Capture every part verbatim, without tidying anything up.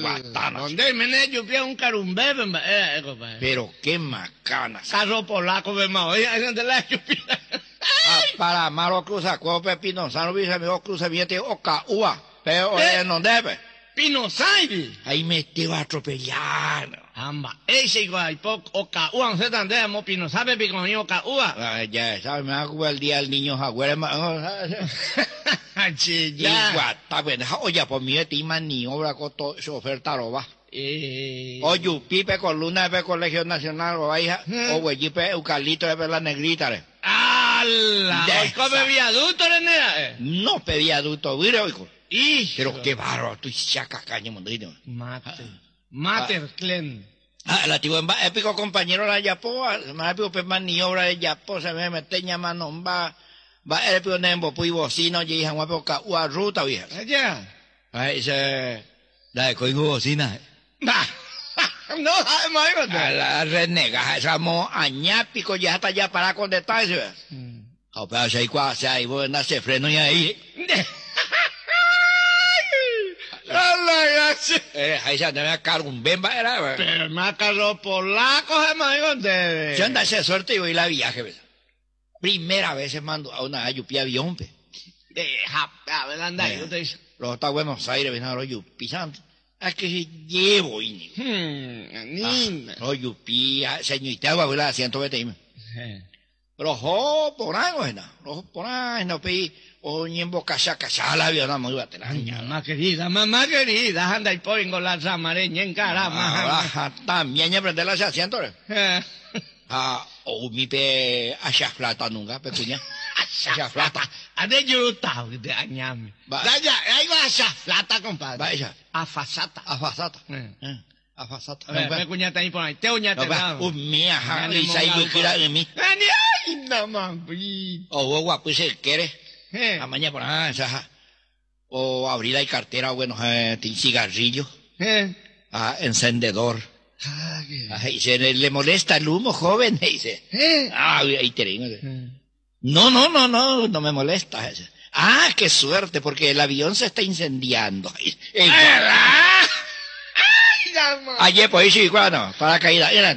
Guatana. ¿Dónde me yo vi un carumbé, eh, compadre? Pero qué macana. Carro polaco, me oye, ahí donde la chupina. Ah, para malo cruza, cuo pepino, sano visa, mi cruza, viete, oca, ua. Pero, ¿Eh? eh, no debe. Pinosaidi. Ahí me te va a atropellar. Amba, ese igual, poco, oca, ua, se tan de mo pino, sabe pico ni oca, ua. Ah, ya, ¿sabes? Me hago el día el niño jaguar. Che, Y guata, bueno, oye, por mí, te maniobra con todo su oferta, lo va. Eh. Oye, pipe con luna de colegio nacional, o vaya, o güey, eucalipto de la negrita, le. ¡Hala! Ya ¿Hoy come viaducto, Renea? No pedí adulto, mire, hijo. Hijo. Pero qué bárbaro, tú chaca caña, mondino. Mate. Mater, Clen. Ah, el antiguo épico compañero de la Yapoa, más épico pues maniobra de Yapo, se me mete llamando, va, va el épico nembo, pues bocino, y hija, guapo, ua ruta, vieja. Allá. Ahí se, la de coigo bocina. Va. No, además, A la renega, esa mo añápico, ya está ya para con detalles. A pero se igual, se ahí, vos nace freno y ahí. Eh, ahí se anda a cargo un bemba, era. Pero más carro polaco, además, de. Yo anda esa suerte y voy a la viaje, ¿ves? Primera vez se mandó a una yupi avión, pe. Deja, a ver, anda, yo te dice. Los está Buenos Aires, ven a los yupi, santo. Es que se llevo, y Hmm, niña. los yupi, señorita, va a volar a ciento veinte. Los jo, por ahí, bueno, los por ahí, no pe, o ni en boca saca, sala, avión, no me iba a tener. Mamá querida, mamá querida, anda y pongo la samareña en cara, Ah, también aprender las asientos. Ah, o mi pe, allá plata nunca, pecuña. Allá plata. A de yuta, de añame. Va. Vaya, ahí va esa plata, compadre. Vaya. Afasata. Afasata. Eh. Eh, Afasata. A ver, me cuñata ahí por ahí. Te uñate. No, va, un mía, ja, y se iba a girar de mí. Ay, no, mamá. O vos guapo, si quieres, Eh. a mañana por ahí, esa, o abrir la cartera, bueno, eh, tiene cigarrillo, Eh. ah, encendedor. Ah, qué- Ah, y se le, le molesta el humo, joven, dice. Eh. Ah, ahí te digo. Eh. No, no, no, no, no me molesta. Dice. Ah, qué suerte, porque el avión se está incendiando. Ay, ey, ¡Ah! ¡Ay, mamá! ayer, pues, ahí sí, bueno, para caída. Mira.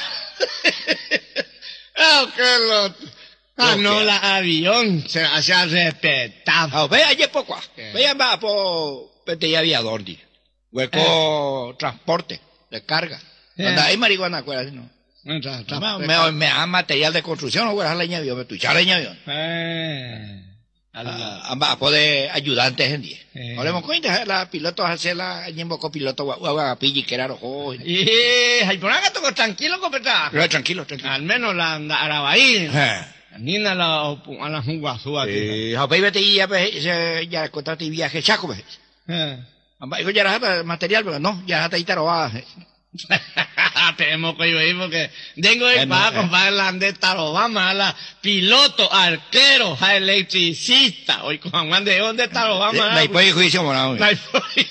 Ah, qué lo... Ah, Lo no, que- la avión se hacía respetar. Ah, ve ayer poco. ¿Qué? Vean, va por Pete aviador, di. Hueco transporte de carga. Eh. Donde hay marihuana, acuérdate, ¿no? Me, tra- tra- Me, me, me dan material de construcción, no voy leña avión, me tuchar leña avión. Eh. Ah, amba, poder ayudantes en día. Eh. No le hemos cuenta, la piloto hace la ñembo copiloto, guagapilli, que era rojo. Y ahí por acá toco tranquilo, copeta. Pero tranquilo, tranquilo. Al menos la anda arabaí. Eh. Nina la a la juguazúa. Eh, Jopé, vete y ya, pues, se- ya contraté viaje chaco, pues. Eh. Amba, digo, ya era material, pero no, ya está ahí tarobada. Tenemos que ir porque tengo el Eh, no, para eh. comprar la de Tarobama, la piloto, arquero, a electricista. Hoy con Juan de dónde Tarobama. No hay pues juicio, morado. No hay por-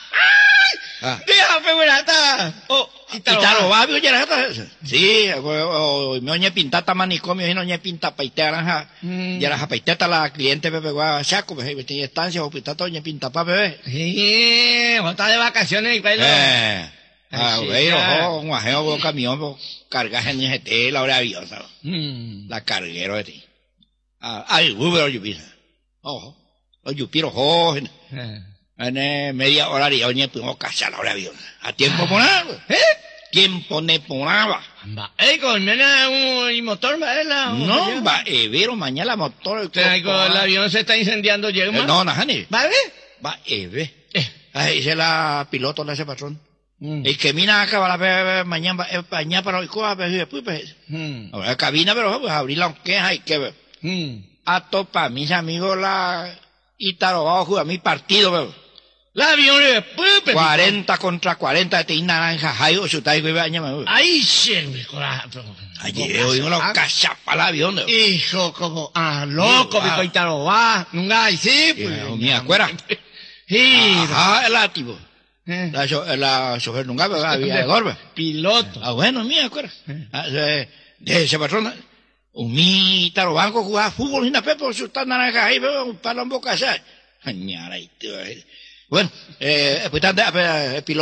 Ah. Déjame, buenata. Oh, y Y taro Tarobama. babio ya era. Sí, o me oñe pintata manicomio, y no oñe pinta paite aranja. Mm. Ya la paiteta la cliente bebé gua chaco, pues tiene estancia o pintata oñe pinta pa bebé. Sí, vos estás de vacaciones y pelo. Eh. Ah, Ay, güey, sí, ya. ojo, un ajeo, un camión, pues, cargas en G T, la hora de avión, ¿sabes? Mm. La carguero de ti. Ah, ay, uy, los yupis. Ojo, los yupiros jóvenes. Eh. En eh, media hora de oñe, pudimos cachar la hora de avión. A tiempo por nada, ¿Eh? tiempo ne por nada. Amba. Ey, con nena un y motor, ¿vale? La, No, va, eh, vero, mañana motor. Te digo, el avión se está incendiando, llega Eh, más. no, Najani. ¿Vale? Va, eh, ve. Eh. Ahí dice la piloto, la ese patrón. Mm. El que mina acá va a ver mañana, va, eh, mañana para hoy, coja, pues, y después, pues. Mm. Ahora, la cabina, pero, pues, abrir la queja hay que ver. Mm. A topa, mis amigos, la Ítalo, vamos a jugar mi partido, pero. La avión de pupe. cuarenta contra cuarenta, este naranja, jayo, chutai, güey, añame, Ahí se me coraje. ayer, oímos los cachapas al avión, ¿no? Hijo, como, ah, loco, Sí, mi ah. coitaro va. Nunca, y sí, Sí, pues. mi acuerda. Sí. Ajá, el activo. Eh. La, cho- la chofer nunca, pero había de gorba. Piloto. Ah, bueno, mía, acuerda. Ah, de, de ese patrón, un mi tarobanco jugaba fútbol y una pepa, chutar naranja ahí, pero un palo en boca, ¿sabes? Añara, y tío, eh. Bueno, eh, pues, el piloto.